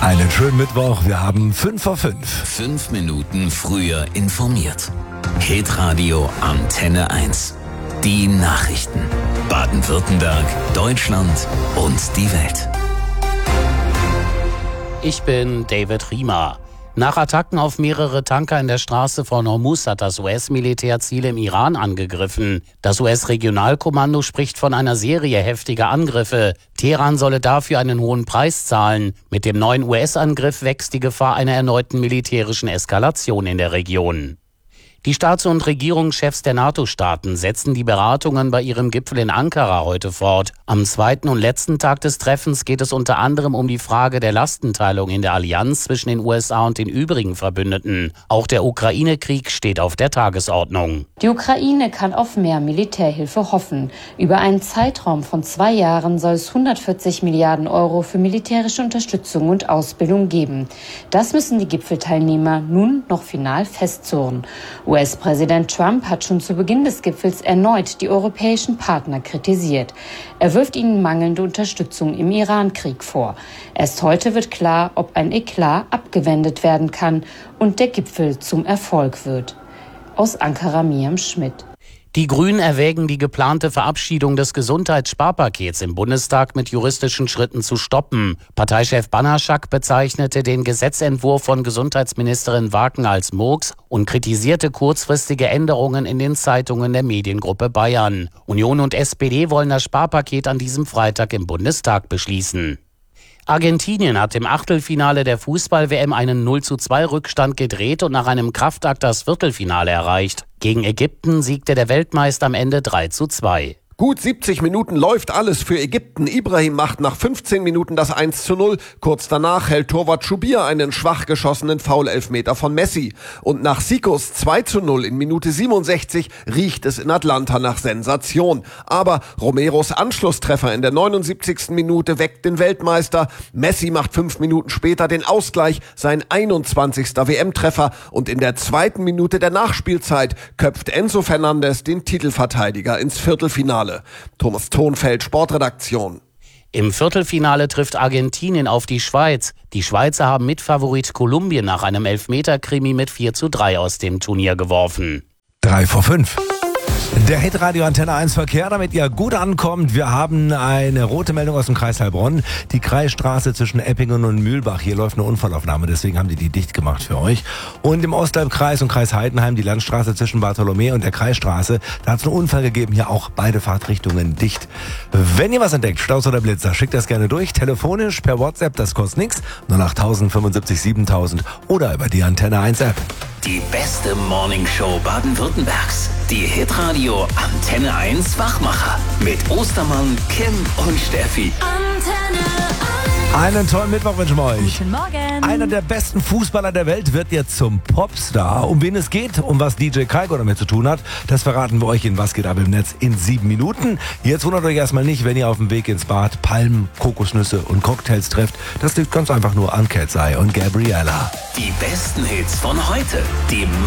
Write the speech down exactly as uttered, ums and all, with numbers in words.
Einen schönen Mittwoch, wir haben fünf vor fünf. Fünf Minuten früher informiert. Hitradio Antenne eins. Die Nachrichten. Baden-Württemberg, Deutschland und die Welt. Ich bin David Riemer. Nach Attacken auf mehrere Tanker in der Straße von Hormuz hat das U S-Militär Ziele im Iran angegriffen. Das U S-Regionalkommando spricht von einer Serie heftiger Angriffe. Teheran solle dafür einen hohen Preis zahlen. Mit dem neuen U S-Angriff wächst die Gefahr einer erneuten militärischen Eskalation in der Region. Die Staats- und Regierungschefs der NATO-Staaten setzen die Beratungen bei ihrem Gipfel in Ankara heute fort. Am zweiten und letzten Tag des Treffens geht es unter anderem um die Frage der Lastenteilung in der Allianz zwischen den U S A und den übrigen Verbündeten. Auch der Ukraine-Krieg steht auf der Tagesordnung. Die Ukraine kann auf mehr Militärhilfe hoffen. Über einen Zeitraum von zwei Jahren soll es hundertvierzig Milliarden Euro für militärische Unterstützung und Ausbildung geben. Das müssen die Gipfelteilnehmer nun noch final festzurren. U S-Präsident Trump hat schon zu Beginn des Gipfels erneut die europäischen Partner kritisiert. Er wirft ihnen mangelnde Unterstützung im Iran-Krieg vor. Erst heute wird klar, ob ein Eklat abgewendet werden kann und der Gipfel zum Erfolg wird. Aus Ankara Miriam Schmidt. Die Grünen erwägen, die geplante Verabschiedung des Gesundheitssparpakets im Bundestag mit juristischen Schritten zu stoppen. Parteichef Banaschak bezeichnete den Gesetzentwurf von Gesundheitsministerin Waken als Murks und kritisierte kurzfristige Änderungen in den Zeitungen der Mediengruppe Bayern. Union und S P D wollen das Sparpaket an diesem Freitag im Bundestag beschließen. Argentinien hat im Achtelfinale der Fußball-W M einen null zu zwei Rückstand gedreht und nach einem Kraftakt das Viertelfinale erreicht. Gegen Ägypten siegte der Weltmeister am Ende drei zu zwei. Gut siebzig Minuten läuft alles für Ägypten. Ibrahim macht nach fünfzehn Minuten das eins zu null. Kurz danach hält Torwart Schubir einen schwach geschossenen Foul-Elfmeter von Messi. Und nach Sikos zwei zu null in Minute siebenundsechzig riecht es in Atlanta nach Sensation. Aber Romeros Anschlusstreffer in der neunundsiebzigsten Minute weckt den Weltmeister. Messi macht fünf Minuten später den Ausgleich, sein einundzwanzigster W M-Treffer. Und in der zweiten Minute der Nachspielzeit köpft Enzo Fernandes den Titelverteidiger ins Viertelfinale. Thomas Thonfeld, Sportredaktion. Im Viertelfinale trifft Argentinien auf die Schweiz. Die Schweizer haben Mitfavorit Kolumbien nach einem Elfmeter-Krimi mit vier zu drei aus dem Turnier geworfen. Drei vor fünf. Der Hitradio Antenne eins Verkehr, damit ihr gut ankommt. Wir haben eine rote Meldung aus dem Kreis Heilbronn. Die Kreisstraße zwischen Eppingen und Mühlbach. Hier läuft eine Unfallaufnahme, deswegen haben die die dicht gemacht für euch. Und im Osthalbkreis und Kreis Heidenheim die Landstraße zwischen Bartholomä und der Kreisstraße. Da hat es einen Unfall gegeben, hier auch beide Fahrtrichtungen dicht. Wenn ihr was entdeckt, Staus oder Blitzer, schickt das gerne durch. Telefonisch, per WhatsApp, das kostet nichts. null acht null null fünfundsiebzig siebentausend oder über die Antenne eins App. Die beste Morningshow Baden-Württembergs. Die Hitradio Antenne eins Wachmacher. Mit Ostermann, Kim und Steffi. Antenne eins. Einen tollen Mittwoch wünschen wir euch. Guten Morgen. Einer der besten Fußballer der Welt wird jetzt zum Popstar. Um wen es geht, um was D J Kaigo damit zu tun hat, das verraten wir euch in Was geht ab im Netz in sieben Minuten. Jetzt wundert euch erstmal nicht, wenn ihr auf dem Weg ins Bad Palmen, Kokosnüsse und Cocktails trefft. Das liegt ganz einfach nur an Cat Sai und Gabriella. Die besten Hits von heute. Die